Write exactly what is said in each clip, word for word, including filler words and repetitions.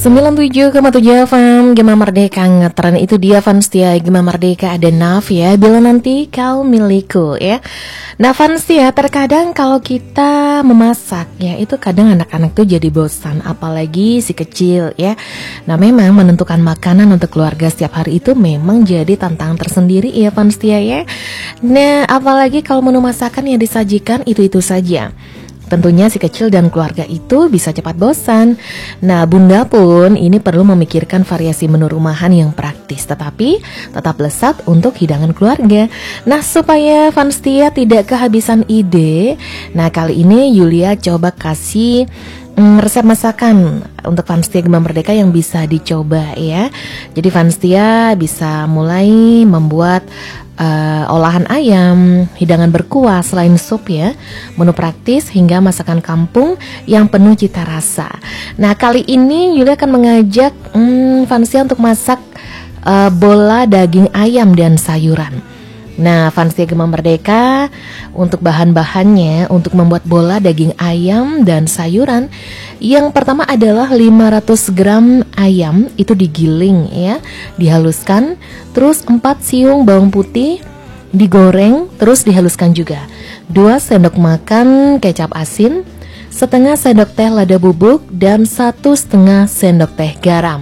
sembilan puluh tujuh koma tujuh F M Gema Merdeka ngetren. Itu dia fans setia Gema Merdeka, ada Naf ya, bila nanti kau milikku ya. Nah fans setia, terkadang kalau kita memasak ya, itu kadang anak-anak tuh jadi bosan, apalagi si kecil ya. Nah memang menentukan makanan untuk keluarga setiap hari itu memang jadi tantangan tersendiri ya fans setia ya. Nah apalagi kalau menu masakan yang disajikan itu-itu saja, tentunya si kecil dan keluarga itu bisa cepat bosan. Nah bunda pun ini perlu memikirkan variasi menu rumahan yang praktis tetapi tetap lezat untuk hidangan keluarga. Nah supaya fans setia tidak kehabisan ide, nah kali ini Yulia coba kasih Hmm, resep masakan untuk fans setia Gema Merdeka yang bisa dicoba ya. Jadi fans setia bisa mulai membuat uh, olahan ayam, hidangan berkuah selain sup ya, menu praktis hingga masakan kampung yang penuh cita rasa. Nah kali ini Yulia akan mengajak hmm, fans setia untuk masak uh, bola daging ayam dan sayuran. Nah fans setia Gema Merdeka, untuk bahan-bahannya untuk membuat bola daging ayam dan sayuran, yang pertama adalah lima ratus gram ayam itu digiling ya, dihaluskan. Terus empat siung bawang putih digoreng terus dihaluskan juga. Dua sendok makan kecap asin, setengah sendok teh lada bubuk, dan satu setengah sendok teh garam.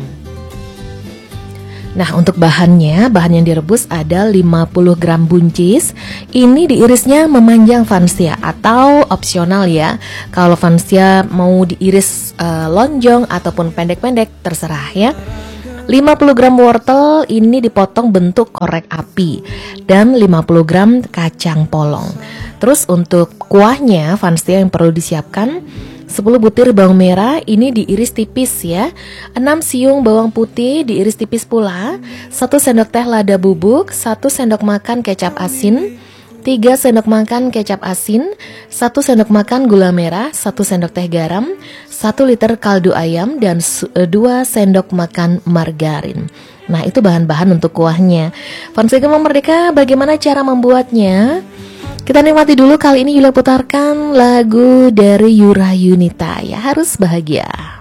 Nah untuk bahannya, bahan yang direbus ada lima puluh gram buncis. Ini diirisnya memanjang fans setia atau opsional ya. Kalau fans setia mau diiris uh, lonjong ataupun pendek-pendek terserah ya. lima puluh gram wortel ini dipotong bentuk korek api, dan lima puluh gram kacang polong. Terus untuk kuahnya fans setia yang perlu disiapkan sepuluh butir bawang merah ini diiris tipis ya, enam siung bawang putih diiris tipis pula, satu sendok teh lada bubuk, satu sendok makan kecap asin, tiga sendok makan kecap asin, satu sendok makan gula merah, satu sendok teh garam, satu liter kaldu ayam, dan dua sendok makan margarin. Nah itu bahan-bahan untuk kuahnya. Fans Gema Merdeka, bagaimana cara membuatnya? Kita nikmati dulu. Kali ini Yulia putarkan lagu dari Yura Yunita ya, Harus Bahagia.